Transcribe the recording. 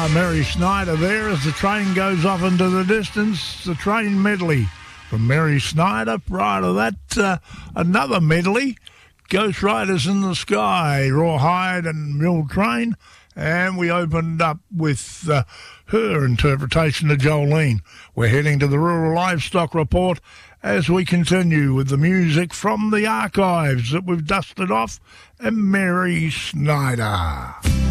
Mary Snyder there as the train goes off into the distance. The train medley from Mary Snyder. Prior to that, another medley, Ghost Riders in the Sky, Rawhide and Mill Train. And we opened up with her interpretation of Jolene. We're heading to the Rural Livestock Report as we continue with the music from the archives that we've dusted off and Mary Snyder.